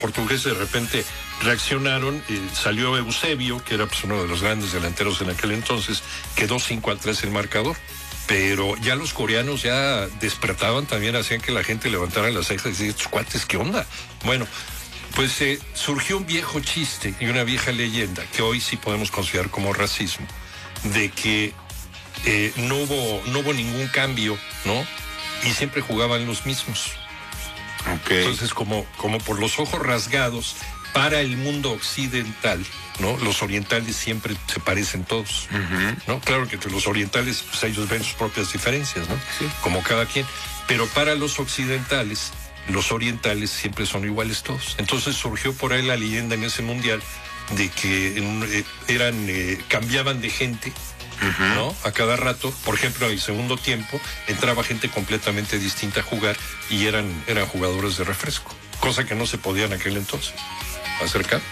portugueses de repente reaccionaron, salió Eusebio, que era pues uno de los grandes delanteros en aquel entonces, quedó 5-3 el marcador. Pero ya los coreanos ya despertaban, también hacían que la gente levantara las cejas y decía, estos cuates, ¿qué onda? Bueno, pues surgió un viejo chiste y una vieja leyenda que hoy sí podemos considerar como racismo, de que no hubo ningún cambio, ¿no? Y siempre jugaban los mismos. Okay. Entonces, como por los ojos rasgados, para el mundo occidental, ¿no? Los orientales siempre se parecen todos, ¿no? Claro que entre los orientales, pues ellos ven sus propias diferencias, ¿no? Sí. Como cada quien. Pero para los occidentales, los orientales siempre son iguales todos. Entonces surgió por ahí la leyenda en ese mundial de que cambiaban de gente, ¿no? A cada rato. Por ejemplo, en el segundo tiempo entraba gente completamente distinta a jugar y eran jugadores de refresco, cosa que no se podía en aquel entonces acercar.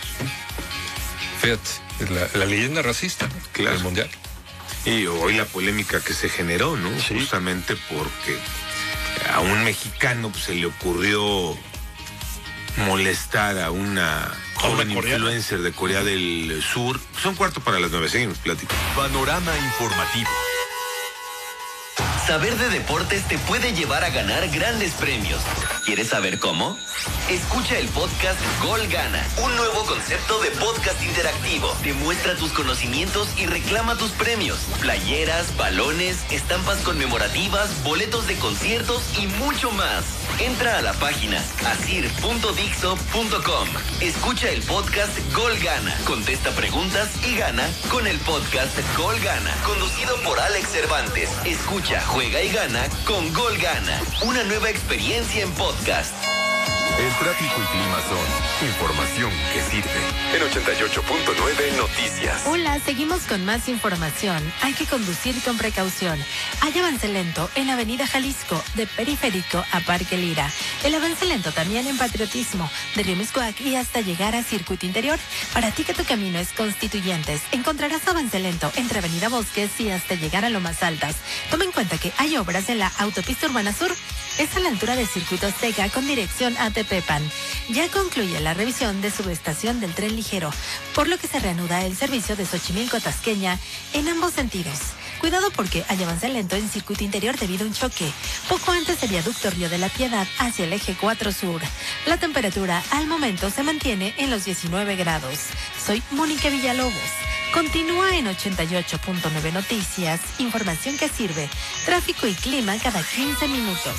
Fíjate, la leyenda racista, ¿no? Claro. Del mundial. Y hoy la polémica que se generó, ¿no? Sí. Justamente porque a un mexicano pues, se le ocurrió molestar a una joven influencer de Corea del Sur. Son 8:45, seguimos platicando. Panorama informativo. Saber de deportes te puede llevar a ganar grandes premios. ¿Quieres saber cómo? Escucha el podcast Gol Gana, un nuevo concepto de podcast interactivo. Demuestra tus conocimientos y reclama tus premios. Playeras, balones, estampas conmemorativas, boletos de conciertos y mucho más. Entra a la página asir.dixo.com. Escucha el podcast Gol Gana. Contesta preguntas y gana con el podcast Gol Gana. Conducido por Alex Cervantes. Escucha, juega y gana con Gol Gana. Una nueva experiencia en podcast. El tráfico y clima son información que sirve. En 88.9 Noticias. Hola, seguimos con más información. Hay que conducir con precaución. Hay avance lento en Avenida Jalisco, de Periférico a Parque Lira. El avance lento también en Patriotismo, de Río Miscuac y hasta llegar a Circuito Interior. Para ti que tu camino es Constituyentes, encontrarás avance lento entre Avenida Bosques y hasta llegar a Lomas Altas. Toma en cuenta que hay obras en la Autopista Urbana Sur. Es a la altura de Circuito Azteca con dirección a Tepepan. Ya concluye la revisión de subestación del tren ligero, por lo que se reanuda el servicio de Xochimilco a Tasqueña en ambos sentidos. Cuidado porque hay avance lento en Circuito Interior debido a un choque, poco antes del viaducto Río de la Piedad hacia el eje 4 Sur. La temperatura al momento se mantiene en los 19 grados. Soy Mónica Villalobos. Continúa en 88.9 Noticias, información que sirve, tráfico y clima cada 15 minutos.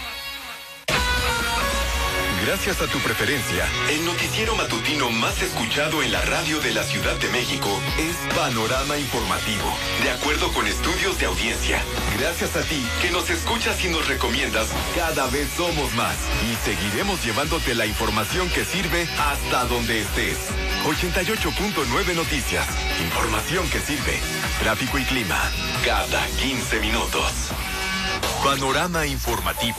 Gracias a tu preferencia, el noticiero matutino más escuchado en la radio de la Ciudad de México es Panorama Informativo, de acuerdo con estudios de audiencia. Gracias a ti que nos escuchas y nos recomiendas, cada vez somos más y seguiremos llevándote la información que sirve hasta donde estés. 88.9 Noticias, información que sirve, tráfico y clima, cada 15 minutos. Panorama Informativo.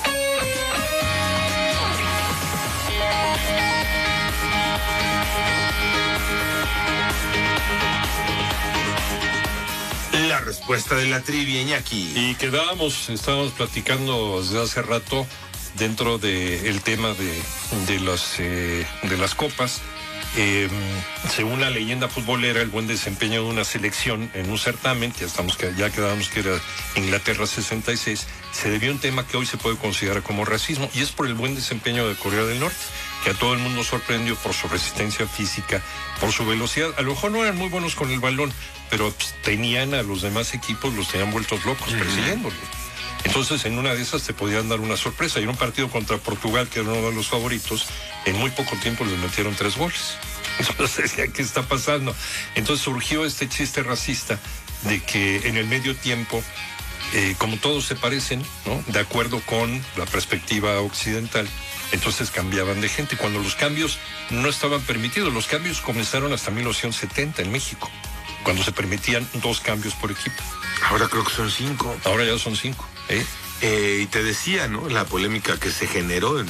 La respuesta de la trivia, Iñaki. Y estábamos platicando desde hace rato dentro del tema de las copas. Según la leyenda futbolera, el buen desempeño de una selección en un certamen, ya quedábamos que era Inglaterra 66, se debió a un tema que hoy se puede considerar como racismo, y es por el buen desempeño de Corea del Norte, que a todo el mundo sorprendió por su resistencia física, por su velocidad. A lo mejor no eran muy buenos con el balón, pero tenían a los demás equipos, los tenían vueltos locos persiguiéndolos. Entonces, en una de esas te podían dar una sorpresa. Y en un partido contra Portugal, que era uno de los favoritos, en muy poco tiempo les metieron 3 goles. Entonces, ¿qué está pasando? Entonces surgió este chiste racista de que en el medio tiempo, como todos se parecen, ¿no? De acuerdo con la perspectiva occidental, entonces cambiaban de gente. Cuando los cambios no estaban permitidos, los cambios comenzaron hasta 1970 en México, cuando se permitían 2 cambios por equipo. Ahora creo que son 5. Ahora ya son 5. Y te decía, ¿no? La polémica que se generó en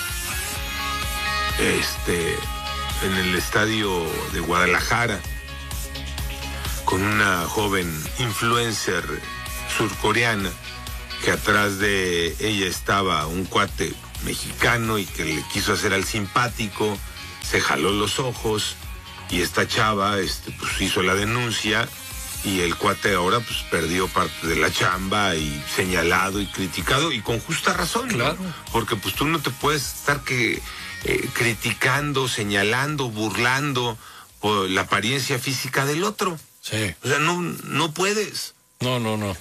el estadio de Guadalajara con una joven influencer surcoreana que atrás de ella estaba un cuate mexicano y que le quiso hacer al simpático se jaló los ojos y esta chava pues hizo la denuncia y el cuate ahora pues perdió parte de la chamba y señalado y criticado y con justa razón, claro, ¿no? Porque pues tú no te puedes estar criticando, señalando, burlando por la apariencia física del otro. Sí. O sea, no puedes. No.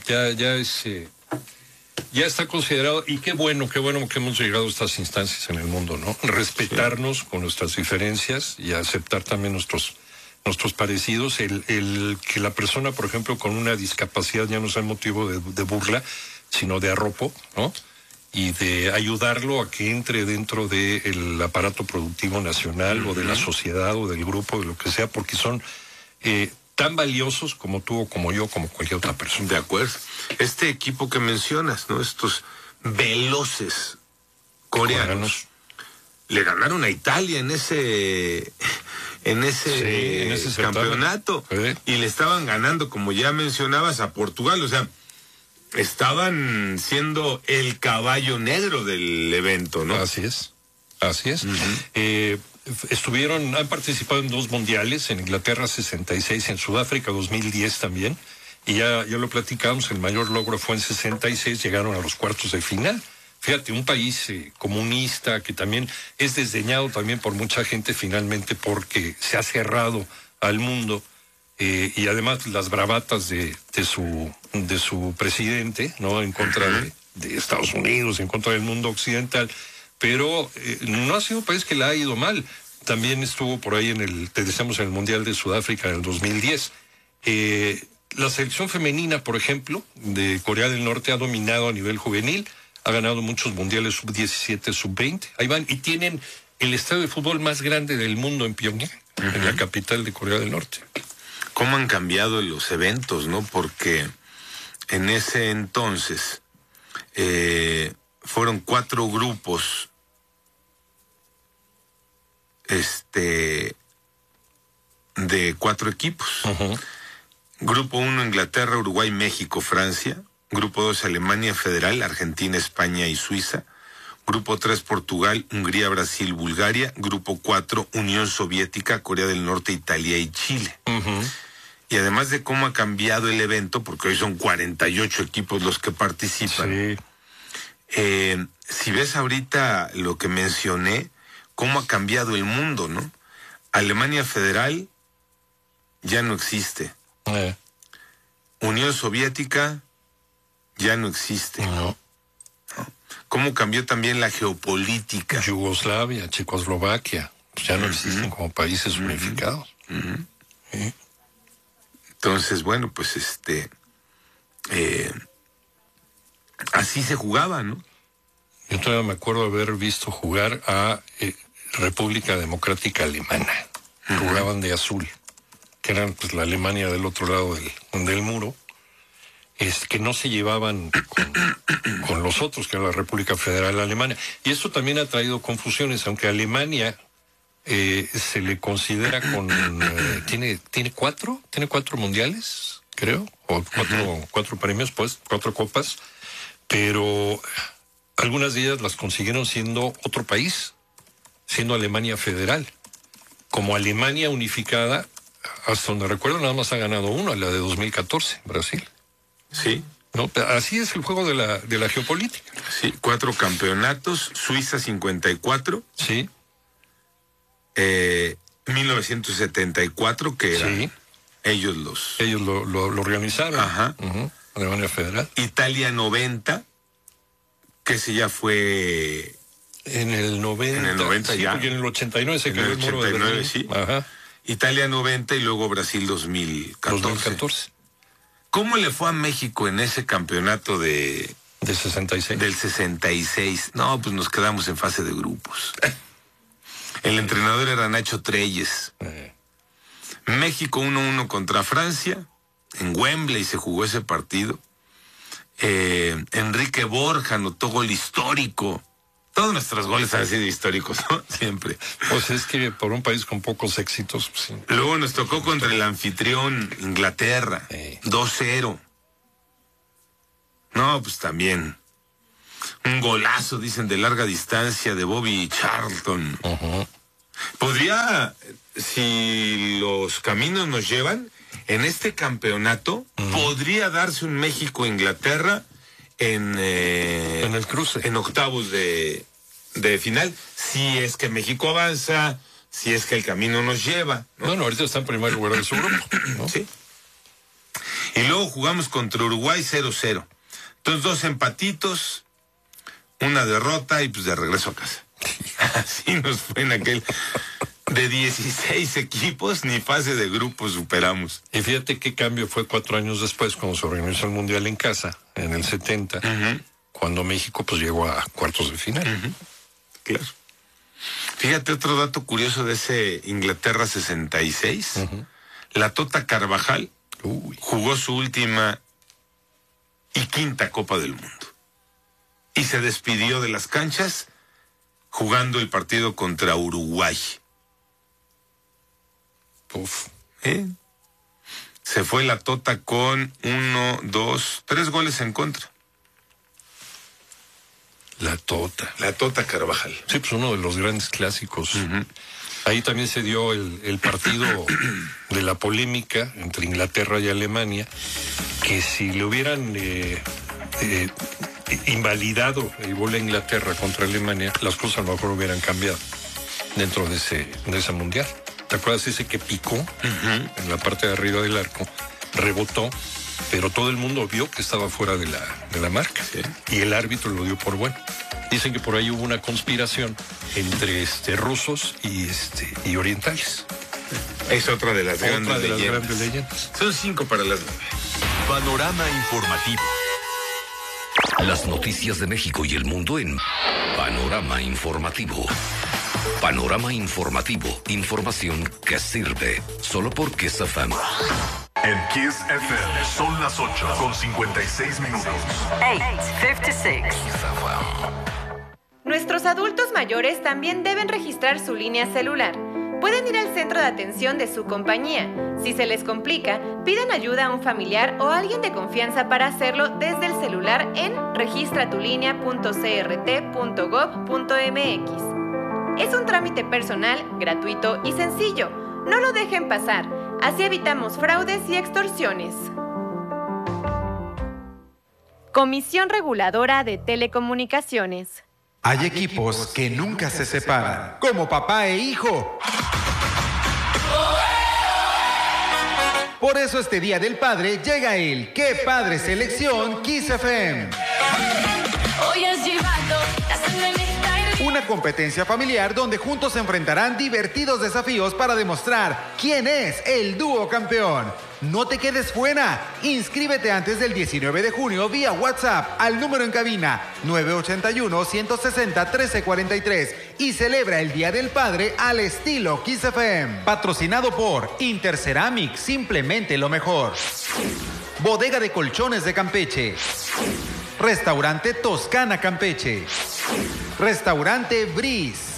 Ya está considerado, y qué bueno que hemos llegado a estas instancias en el mundo, ¿no? Respetarnos con nuestras diferencias y aceptar también nuestros parecidos. El que la persona, por ejemplo, con una discapacidad ya no sea motivo de burla, sino de arropo, ¿no? Y de ayudarlo a que entre dentro del aparato productivo nacional o de la sociedad o del grupo, de lo que sea, porque son tan valiosos como tú o como yo, como cualquier otra persona. De acuerdo. Este equipo que mencionas, ¿no? Estos veloces coreanos le ganaron a Italia en ese campeonato. Sí. Y le estaban ganando, como ya mencionabas, a Portugal. O sea, estaban siendo el caballo negro del evento, ¿no? Así es. Han participado en 2 mundiales, en Inglaterra 66, en Sudáfrica 2010 también, y ya lo platicamos, el mayor logro fue en 66, llegaron a los cuartos de final. Fíjate, un país comunista que también es desdeñado también por mucha gente finalmente porque se ha cerrado al mundo, y además las bravatas de su presidente, ¿no? En contra de Estados Unidos, en contra del mundo occidental. Pero no ha sido un país que le ha ido mal. También estuvo por ahí en el Mundial de Sudáfrica en el 2010. La selección femenina, por ejemplo, de Corea del Norte ha dominado a nivel juvenil, ha ganado muchos mundiales sub-17, sub-20. Ahí van, y tienen el estadio de fútbol más grande del mundo en Pyongyang, en la capital de Corea del Norte. ¿Cómo han cambiado los eventos, no? Porque en ese entonces fueron 4 grupos de 4 equipos. Grupo 1, Inglaterra, Uruguay, México, Francia. Grupo 2, Alemania Federal, Argentina, España y Suiza. Grupo 3, Portugal, Hungría, Brasil, Bulgaria. Grupo 4, Unión Soviética, Corea del Norte, Italia y Chile. Y además de cómo ha cambiado el evento, porque hoy son 48 equipos los que participan. Sí. Si ves ahorita lo que mencioné, cómo ha cambiado el mundo, ¿no? Alemania Federal ya no existe. Unión Soviética ya no existe. No. ¿Cómo cambió también la geopolítica? Yugoslavia, Checoslovaquia, pues ya no existen como países unificados. Entonces, bueno, pues así se jugaba, ¿no? Yo todavía me acuerdo haber visto jugar a República Democrática Alemana. Jugaban de azul, que eran pues la Alemania del otro lado del muro, que no se llevaban con los otros, que era la República Federal Alemana. Y esto también ha traído confusiones, aunque Alemania se le considera tiene 4 mundiales, creo, o 4 premios, pues, 4 copas, pero algunas de ellas las consiguieron siendo otro país, siendo Alemania Federal. Como Alemania unificada, hasta donde recuerdo, nada más ha ganado 1, la de 2014, Brasil. Sí. ¿No? Así es el juego de la geopolítica. Sí, 4 campeonatos, Suiza 54. Sí. 1974, que eran ellos lo organizaron. Ajá. Alemania Federal. Italia 90, que ese ya fue en el 90. En el 90 sí, ya. Porque en el 89 se cayó el muro de Berlín. Sí. Ajá. Italia 90 y luego Brasil 2014. ¿Cómo le fue a México en ese campeonato de 66? Del 66. No, pues nos quedamos en fase de grupos. El entrenador era Nacho Treyes. México 1-1 contra Francia. En Wembley se jugó ese partido. Enrique Borja anotó gol histórico. Todos nuestros goles han sido históricos, ¿no? Siempre. Pues es que por un país con pocos éxitos. Pues, sí. Luego nos tocó contra el anfitrión Inglaterra. 2-0. No, pues también. Un golazo, dicen, de larga distancia de Bobby Charlton. Podría, si los caminos nos llevan, en este campeonato podría darse un México-Inglaterra en el cruce. En octavos de final, si es que México avanza, si es que el camino nos lleva, ¿no? Bueno, ahorita está en primer lugar de su grupo, ¿no? Sí. Y luego jugamos contra Uruguay 0-0. Entonces 2 empatitos, una derrota y pues de regreso a casa. Así nos fue en aquel... De 16 equipos, ni fase de grupos superamos. Y fíjate qué cambio fue 4 años después, cuando se organizó el Mundial en casa, en el 70, cuando México pues llegó a cuartos de final. Claro. Fíjate otro dato curioso de ese Inglaterra 66. La Tota Carvajal jugó su última y quinta Copa del Mundo. Y se despidió de las canchas jugando el partido contra Uruguay. Se fue la Tota con 1, 2, 3 goles en contra. La Tota. La Tota Carvajal. Sí, pues uno de los grandes clásicos. Ahí también se dio el partido de la polémica entre Inglaterra y Alemania, que si le hubieran invalidado el gol a Inglaterra contra Alemania, las cosas a lo mejor hubieran cambiado dentro de ese mundial. ¿Te acuerdas ese que picó en la parte de arriba del arco? Rebotó, pero todo el mundo vio que estaba fuera de la marca. Sí. Y el árbitro lo dio por bueno. Dicen que por ahí hubo una conspiración entre rusos y orientales. Es otra de las grandes leyendas. Son 5 para las 9. Panorama informativo. Las noticias de México y el mundo en Panorama Informativo. Panorama Informativo. Información que sirve. Solo por Kiss FM. En Kiss FM son las 8:56 minutos. 8:56. Nuestros adultos mayores también deben registrar su línea celular. Pueden ir al centro de atención de su compañía. Si se les complica, pidan ayuda a un familiar o a alguien de confianza para hacerlo desde el celular en registratulinea.crt.gov.mx. Es un trámite personal, gratuito y sencillo. No lo dejen pasar. Así evitamos fraudes y extorsiones. Comisión Reguladora de Telecomunicaciones. Hay equipos que nunca se separan, como papá e hijo. Por eso este Día del Padre llega el ¡Qué Padre Selección Kiss FM! Hoy has llevado la sangre en esta herida. Una competencia familiar donde juntos se enfrentarán divertidos desafíos para demostrar quién es el dúo campeón. No te quedes fuera. Inscríbete antes del 19 de junio vía WhatsApp al número en cabina 981-160-1343 y celebra el Día del Padre al estilo Kiss FM. Patrocinado por Interceramic, simplemente lo mejor. Bodega de Colchones de Campeche. Restaurante Toscana Campeche. Restaurante Breeze.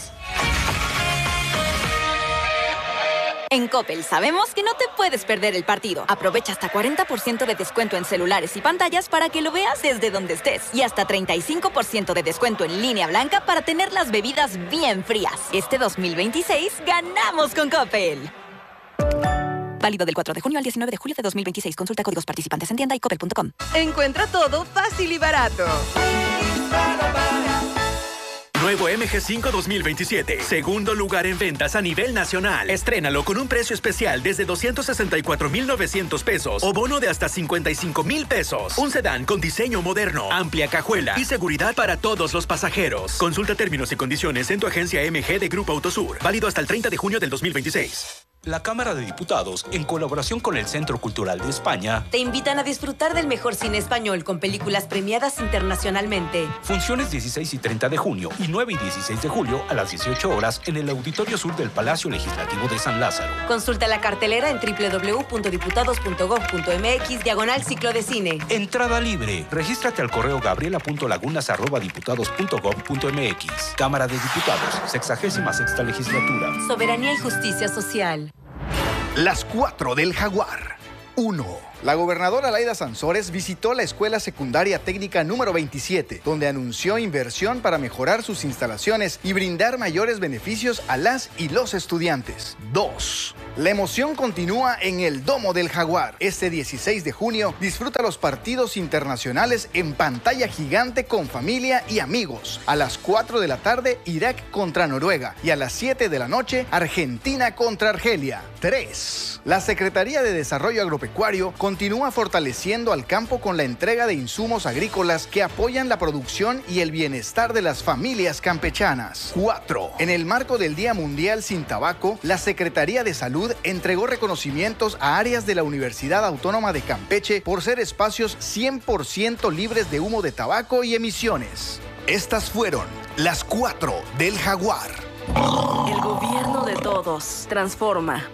En Coppel sabemos que no te puedes perder el partido. Aprovecha hasta 40% de descuento en celulares y pantallas para que lo veas desde donde estés. Y hasta 35% de descuento en línea blanca para tener las bebidas bien frías. Este 2026 ganamos con Coppel. Válido del 4 de junio al 19 de julio de 2026. Consulta códigos participantes en tienda y coppel.com. Encuentra todo fácil y barato. Nuevo MG5 2027. Segundo lugar en ventas a nivel nacional. Estrénalo con un precio especial desde 264,900 pesos o bono de hasta 55,000 pesos. Un sedán con diseño moderno, amplia cajuela y seguridad para todos los pasajeros. Consulta términos y condiciones en tu agencia MG de Grupo Autosur. Válido hasta el 30 de junio del 2026. La Cámara de Diputados, en colaboración con el Centro Cultural de España, te invitan a disfrutar del mejor cine español con películas premiadas internacionalmente. Funciones 16 y 30 de junio y 9 y 16 de julio a las 18 horas en el Auditorio Sur del Palacio Legislativo de San Lázaro. Consulta la cartelera en www.diputados.gov.mx/ciclo de cine. Entrada libre. Regístrate al correo gabriela.lagunas@diputados.gov.mx. Cámara de Diputados, 66ª Legislatura. Soberanía y justicia social. Las 4 del Jaguar. 1. La gobernadora Laida Sansores visitó la Escuela Secundaria Técnica número 27, donde anunció inversión para mejorar sus instalaciones y brindar mayores beneficios a las y los estudiantes. 2. La emoción continúa en el Domo del Jaguar. Este 16 de junio disfruta los partidos internacionales en pantalla gigante con familia y amigos. A las 4 de la tarde, Irak contra Noruega y a las 7 de la noche, Argentina contra Argelia. 3. La Secretaría de Desarrollo Agropecuario continúa fortaleciendo al campo con la entrega de insumos agrícolas que apoyan la producción y el bienestar de las familias campechanas. 4. En el marco del Día Mundial Sin Tabaco, la Secretaría de Salud entregó reconocimientos a áreas de la Universidad Autónoma de Campeche por ser espacios 100% libres de humo de tabaco y emisiones. Estas fueron las 4 del Jaguar. El gobierno de todos transforma.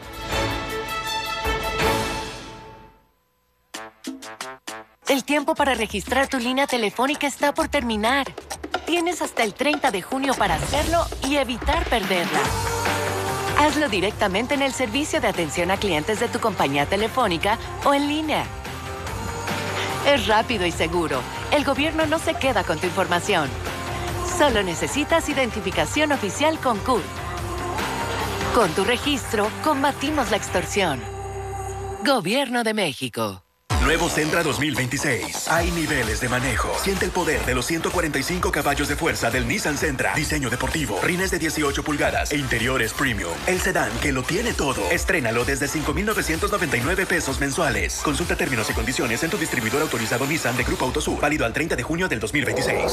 El tiempo para registrar tu línea telefónica está por terminar. Tienes hasta el 30 de junio para hacerlo y evitar perderla. Hazlo directamente en el servicio de atención a clientes de tu compañía telefónica o en línea. Es rápido y seguro. El gobierno no se queda con tu información. Solo necesitas identificación oficial con CURP. Con tu registro, combatimos la extorsión. Gobierno de México. Nuevo Sentra 2026. Hay niveles de manejo. Siente el poder de los 145 caballos de fuerza del Nissan Sentra. Diseño deportivo, rines de 18 pulgadas e interiores premium. El sedán que lo tiene todo. Estrénalo desde 5,999 pesos mensuales. Consulta términos y condiciones en tu distribuidor autorizado Nissan de Grupo Autosur. Válido al 30 de junio del 2026.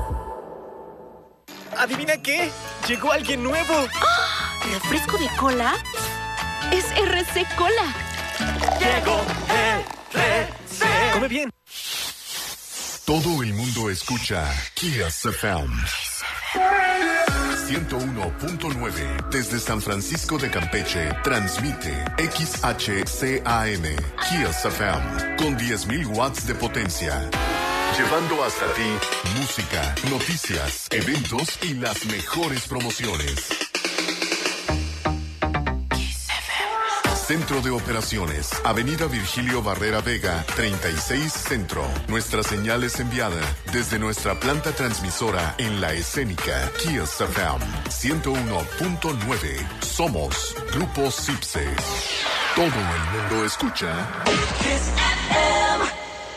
¿Adivina qué? Llegó alguien nuevo. ¡Oh! ¿Refresco de cola? Es RC Cola. Llegó RC. Come bien. Todo el mundo escucha Kiss FM 101.9 desde San Francisco de Campeche. Transmite XHCAM Kiss FM con 10,000 watts de potencia. Llevando hasta ti música, noticias, eventos y las mejores promociones. Centro de Operaciones, Avenida Virgilio Barrera Vega, 36 Centro. Nuestra señal es enviada desde nuestra planta transmisora en La Escénica, Kiss FM 101.9. Somos Grupo Cipse. Todo el mundo escucha Kiss FM.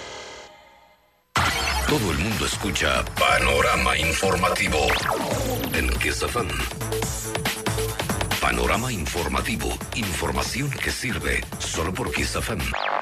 Todo el mundo escucha Panorama Informativo en Kiss FM. Panorama Informativo. Información que sirve solo por Kiss FM.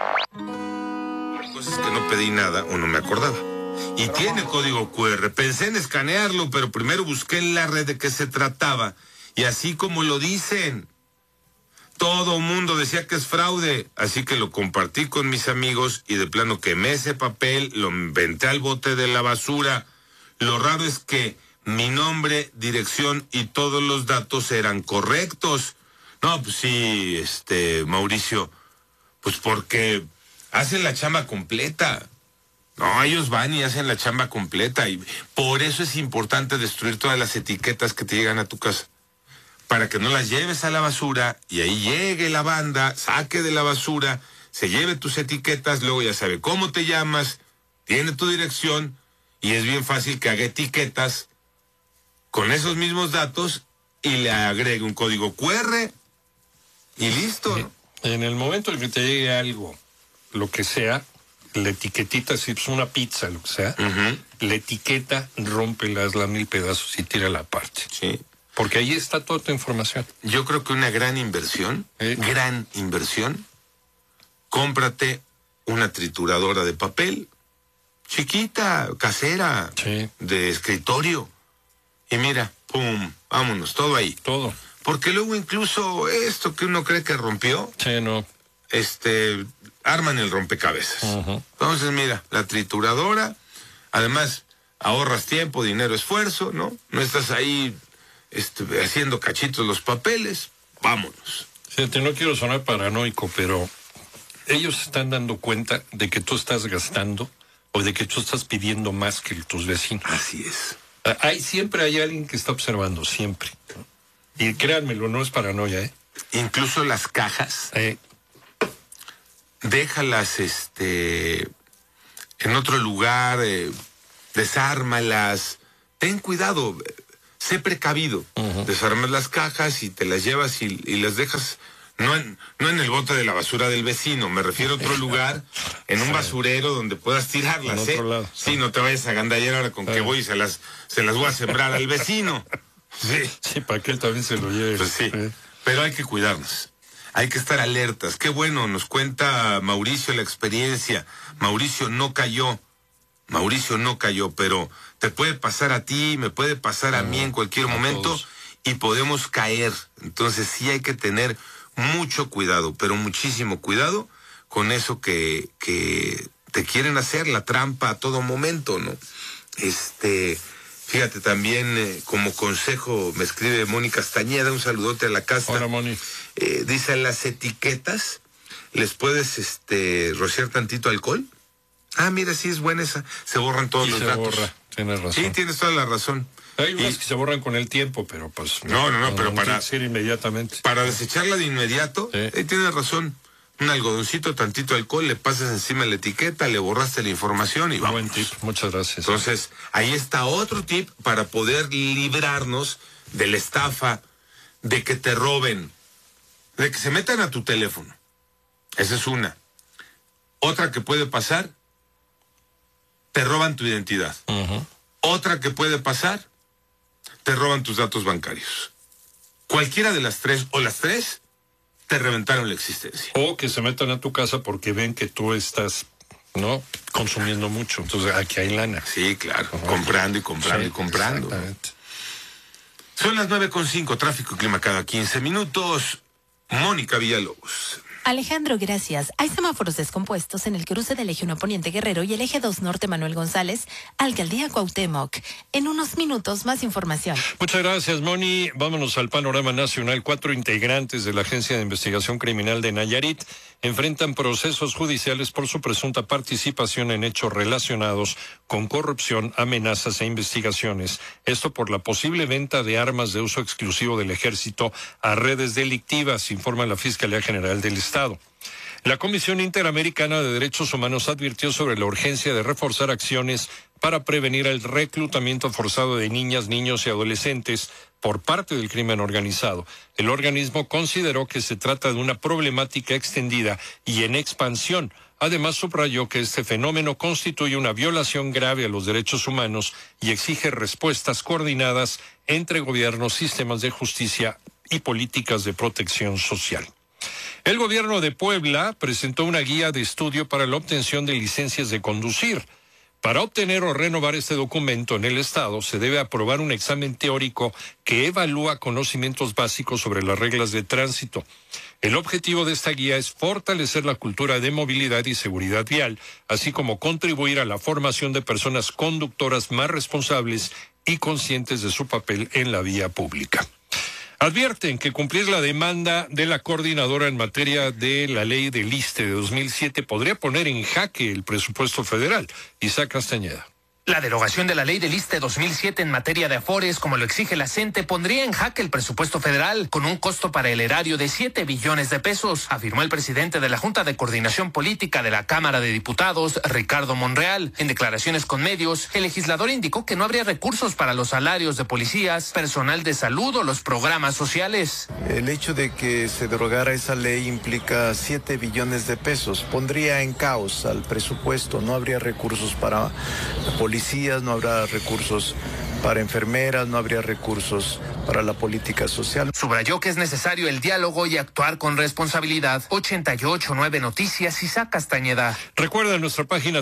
Cosas que no pedí nada o no me acordaba. Y tiene código QR. Pensé en escanearlo, pero primero busqué en la red de qué se trataba. Y así como lo dicen, todo mundo decía que es fraude. Así que lo compartí con mis amigos y de plano quemé ese papel, lo inventé al bote de la basura. Lo raro es que mi nombre, dirección y todos los datos eran correctos. No, pues sí, Mauricio, pues porque hacen la chamba completa. No, ellos van y hacen la chamba completa y por eso es importante destruir todas las etiquetas que te llegan a tu casa. Para que no las lleves a la basura y ahí llegue la banda, saque de la basura, se lleve tus etiquetas, luego ya sabe cómo te llamas, tiene tu dirección y es bien fácil que haga etiquetas con esos mismos datos y le agregue un código QR y listo. En el momento en que te llegue algo, lo que sea, la etiquetita, si es una pizza, lo que sea, la etiqueta, rómpela, hazla a 1,000 pedazos y tírala aparte. Sí. Porque ahí está toda tu información. Yo creo que una gran inversión, cómprate una trituradora de papel, chiquita, casera, de escritorio. Y mira, pum, vámonos, todo ahí. Todo. Porque luego incluso esto que uno cree que rompió, arman el rompecabezas. Entonces, mira, la trituradora, además, ahorras tiempo, dinero, esfuerzo, ¿no? No estás ahí haciendo cachitos los papeles, vámonos. Fíjate, no quiero sonar paranoico, pero ellos están dando cuenta de que tú estás gastando o de que tú estás pidiendo más que tus vecinos. Así es. Siempre hay alguien que está observando, siempre. Y créanmelo, no es paranoia, ¿eh? Incluso las cajas déjalas en otro lugar, desármalas, ten cuidado, sé precavido. Desarmas las cajas y te las llevas y las dejas, no en el bote de la basura del vecino, me refiero a otro lugar, en un basurero donde puedas tirarlas, en otro lado. Sí, no te vayas a gandallar ahora con que voy y se las voy a sembrar al vecino. Sí, para que él también se lo lleve. Pues sí, pero hay que cuidarnos. Hay que estar alertas. Qué bueno, nos cuenta Mauricio la experiencia. Mauricio no cayó, pero te puede pasar a ti, me puede pasar a mí en cualquier momento todos. Y podemos caer. Entonces sí hay que tener mucho cuidado, pero muchísimo cuidado con eso que te quieren hacer, la trampa a todo momento, ¿no? Fíjate también, como consejo, me escribe Moni Castañeda, un saludote a la casa. Hola, Moni. Dice, en las etiquetas, ¿les puedes rociar tantito alcohol? Ah, mira, sí es buena esa. Se borran todos los datos. Borra, tienes razón. Sí, tienes toda la razón. Hay unas que se borran con el tiempo, pero pues... No, pero para... decir inmediatamente. Para desecharla de inmediato, tienes razón. Un algodoncito, tantito alcohol, le pasas encima la etiqueta, le borraste la información y vamos. Buen tip, muchas gracias. Entonces, ahí está otro tip para poder librarnos de la estafa, de que te roben, de que se metan a tu teléfono. Esa es una. Otra que puede pasar, te roban tu identidad. Otra que puede pasar, te roban tus datos bancarios. Cualquiera de las tres, o las tres, te reventaron la existencia. O que se metan a tu casa porque ven que tú estás, ¿no?, consumiendo mucho. Entonces, aquí hay lana. Sí, claro. Comprando y comprando y comprando. Exactamente. Son las 9:05, tráfico y clima cada 15 minutos. Mónica Villalobos. Alejandro, gracias. Hay semáforos descompuestos en el cruce del eje 1 Poniente Guerrero y el eje 2 Norte Manuel González, Alcaldía Cuauhtémoc. En unos minutos, más información. Muchas gracias, Moni. Vámonos al panorama nacional. 4 integrantes de la Agencia de Investigación Criminal de Nayarit enfrentan procesos judiciales por su presunta participación en hechos relacionados con corrupción, amenazas e investigaciones. Esto por la posible venta de armas de uso exclusivo del Ejército a redes delictivas, informa la Fiscalía General del Estado. La Comisión Interamericana de Derechos Humanos advirtió sobre la urgencia de reforzar acciones para prevenir el reclutamiento forzado de niñas, niños y adolescentes por parte del crimen organizado. El organismo consideró que se trata de una problemática extendida y en expansión. Además, subrayó que este fenómeno constituye una violación grave a los derechos humanos y exige respuestas coordinadas entre gobiernos, sistemas de justicia y políticas de protección social. El gobierno de Puebla presentó una guía de estudio para la obtención de licencias de conducir. Para obtener o renovar este documento en el Estado, se debe aprobar un examen teórico que evalúa conocimientos básicos sobre las reglas de tránsito. El objetivo de esta guía es fortalecer la cultura de movilidad y seguridad vial, así como contribuir a la formación de personas conductoras más responsables y conscientes de su papel en la vía pública. Advierten que cumplir la demanda de la coordinadora en materia de la ley del ISSSTE de 2007 podría poner en jaque el presupuesto federal. Isaac Castañeda. La derogación de la ley del ISSSTE 2007 en materia de afores, como lo exige la CENTE, pondría en jaque el presupuesto federal con un costo para el erario de 7 billones de pesos, afirmó el presidente de la Junta de Coordinación Política de la Cámara de Diputados, Ricardo Monreal. En declaraciones con medios, el legislador indicó que no habría recursos para los salarios de policías, personal de salud o los programas sociales. El hecho de que se derogara esa ley implica 7 billones de pesos, pondría en caos al presupuesto, no habría recursos para policías, no habrá recursos para enfermeras, no habría recursos para la política social. Subrayó que es necesario el diálogo y actuar con responsabilidad. 889 Noticias, Isaac Castañeda. Recuerda nuestra página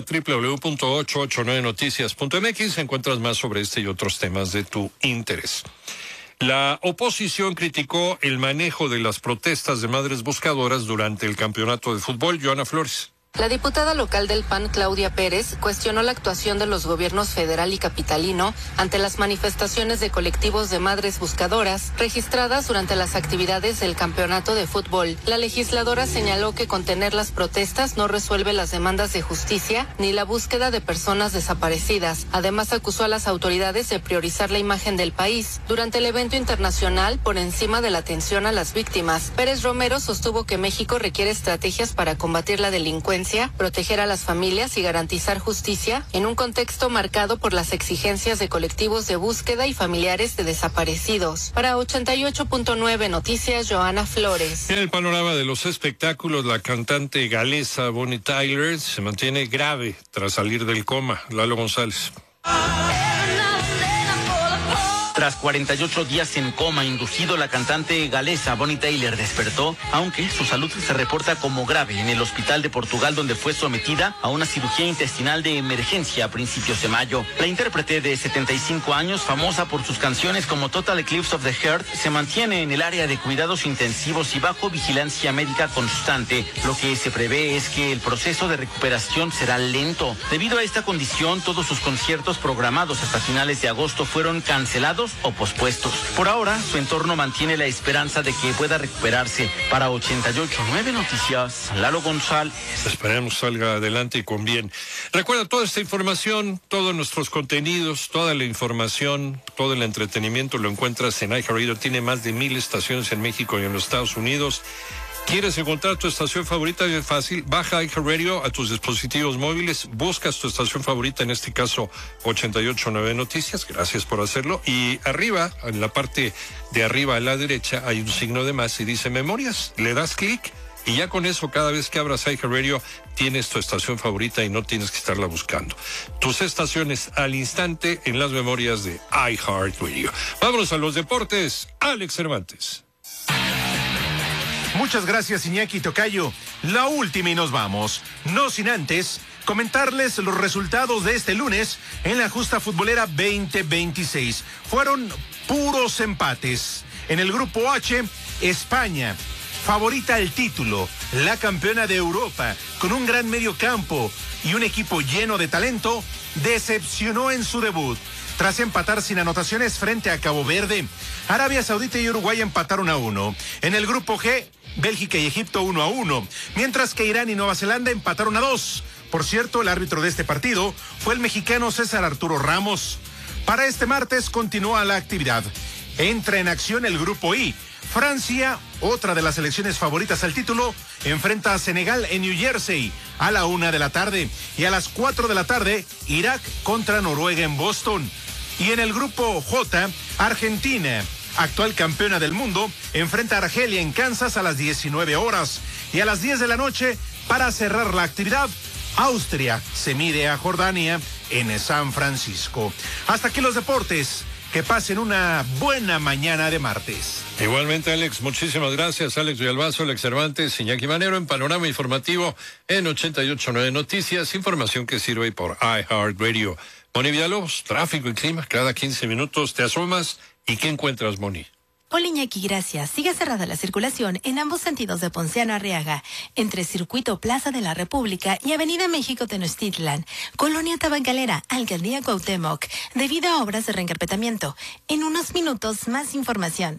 www.889noticias.mx, encuentras más sobre este y otros temas de tu interés. La oposición criticó el manejo de las protestas de madres buscadoras durante el campeonato de fútbol. Joana Flores. La diputada local del PAN, Claudia Pérez, cuestionó la actuación de los gobiernos federal y capitalino ante las manifestaciones de colectivos de madres buscadoras registradas durante las actividades del campeonato de fútbol. La legisladora señaló que contener las protestas no resuelve las demandas de justicia ni la búsqueda de personas desaparecidas. Además, acusó a las autoridades de priorizar la imagen del país durante el evento internacional por encima de la atención a las víctimas. Pérez Romero sostuvo que México requiere estrategias para combatir la delincuencia, proteger a las familias y garantizar justicia en un contexto marcado por las exigencias de colectivos de búsqueda y familiares de desaparecidos. Para 88.9 Noticias, Joana Flores. En el panorama de los espectáculos, la cantante galesa Bonnie Tyler se mantiene grave tras salir del coma. Lalo González. Tras 48 días en coma inducido, la cantante galesa Bonnie Tyler despertó, aunque su salud se reporta como grave en el hospital de Portugal, donde fue sometida a una cirugía intestinal de emergencia a principios de mayo. La intérprete de 75 años, famosa por sus canciones como Total Eclipse of the Heart, se mantiene en el área de cuidados intensivos y bajo vigilancia médica constante. Lo que se prevé es que el proceso de recuperación será lento. Debido a esta condición, todos sus conciertos programados hasta finales de agosto fueron cancelados o pospuestos. Por ahora, su entorno mantiene la esperanza de que pueda recuperarse. Para 88.9 Noticias, Lalo González. Esperemos salga adelante y con bien. Recuerda, toda esta información, todos nuestros contenidos, toda la información, todo el entretenimiento lo encuentras en iHeartRadio. Tiene más de 1,000 estaciones en México y en los Estados Unidos. ¿Quieres encontrar tu estación favorita? Es fácil. Baja iHeartRadio a tus dispositivos móviles. Buscas tu estación favorita, en este caso 88.9 Noticias. Gracias por hacerlo. Y arriba, en la parte de arriba a la derecha, hay un signo de más y dice Memorias. Le das clic y ya con eso, cada vez que abras iHeartRadio, tienes tu estación favorita y no tienes que estarla buscando. Tus estaciones al instante en las memorias de iHeartRadio. Vámonos a los deportes. Alex Cervantes. Muchas gracias, Iñaki Tocayo. La última y nos vamos. No sin antes comentarles los resultados de este lunes en la justa futbolera 2026. Fueron puros empates. En el grupo H, España, favorita al título, la campeona de Europa, con un gran medio campo y un equipo lleno de talento, decepcionó en su debut. Tras empatar sin anotaciones frente a Cabo Verde, Arabia Saudita y Uruguay empataron a 1. En el grupo G, Bélgica y Egipto 1-1, mientras que Irán y Nueva Zelanda empataron a 2. Por cierto, el árbitro de este partido fue el mexicano César Arturo Ramos. Para este martes continúa la actividad. Entra en acción el grupo I. Francia, otra de las selecciones favoritas al título, enfrenta a Senegal en New Jersey a la 1:00 p.m. y a las 4:00 p.m, Irak contra Noruega en Boston. Y en el grupo J, Argentina, actual campeona del mundo, enfrenta a Argelia en Kansas a las 19 horas. Y a las 10 de la noche, para cerrar la actividad, Austria se mide a Jordania en San Francisco. Hasta aquí los deportes. Que pasen una buena mañana de martes. Igualmente, Alex, muchísimas gracias. Alex Villalbazo, Alex Cervantes, Iñaki Manero en Panorama Informativo en 88.9 Noticias. Información que sirve por iHeartRadio. Moni Villalobos, tráfico y clima, cada 15 minutos te asomas. ¿Y qué encuentras, Moni? Hola, Iñaki, gracias. Sigue cerrada la circulación en ambos sentidos de Ponciano Arriaga, entre Circuito Plaza de la República y Avenida México Tenochtitlan, Colonia Tabacalera, Alcaldía Cuauhtémoc, debido a obras de reencarpetamiento. En unos minutos, más información.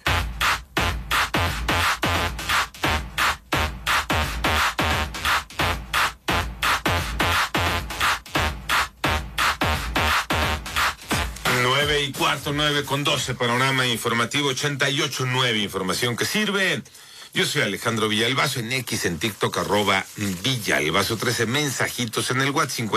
Y cuarto, 9:12, Panorama Informativo 88.9, información que sirve. Yo soy Alejandro Villalbazo, en X, en TikTok, @Villalbazo 13, mensajitos en el WhatsApp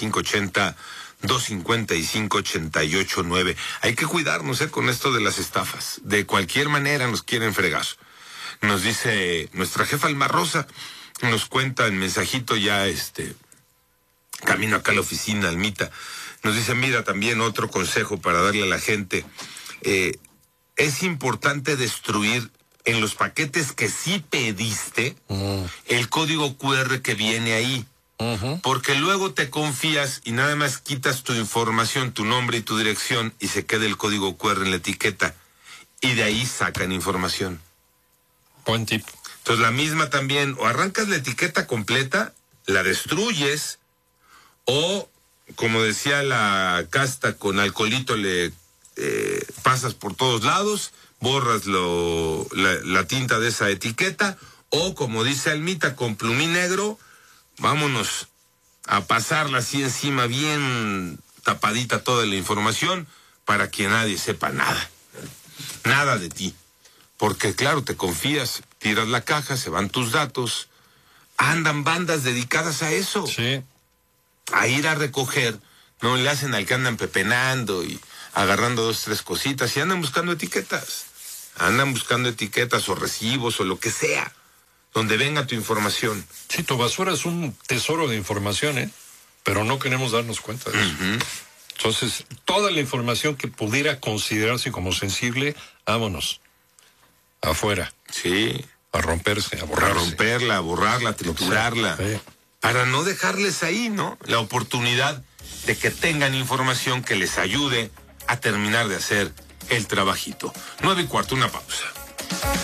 5580-255-88.9. Hay que cuidarnos con esto de las estafas. De cualquier manera nos quieren fregar. Nos dice nuestra jefa Alma Rosa, nos cuenta en mensajito ya camino acá a la oficina, Almita. Nos dice, mira, también otro consejo para darle a la gente. Es importante destruir en los paquetes que sí pediste el código QR que viene ahí. Porque luego te confías y nada más quitas tu información, tu nombre y tu dirección y se queda el código QR en la etiqueta. Y de ahí sacan información. Buen tip. Entonces la misma también, o arrancas la etiqueta completa la destruyes, o, como decía la casta, con alcoholito le pasas por todos lados, borras la tinta de esa etiqueta, o, como dice Almita, con plumín negro, vámonos a pasarla así encima, bien tapadita toda la información, para que nadie sepa nada de ti. Porque claro, te confías, tiras la caja, se van tus datos, andan bandas dedicadas a eso. Sí. A ir a recoger, no le hacen al que andan pepenando y agarrando 2, 3 cositas y andan buscando etiquetas. Andan buscando etiquetas o recibos o lo que sea, donde venga tu información. Sí, tu basura es un tesoro de información, pero no queremos darnos cuenta de eso. Entonces, toda la información que pudiera considerarse como sensible, vámonos. Afuera. Sí. A romperse, a borrarse. A romperla, a borrarla, a triturarla. Sí. Para no dejarles ahí, ¿no? La oportunidad de que tengan información que les ayude a terminar de hacer el trabajito. 9:15, una pausa.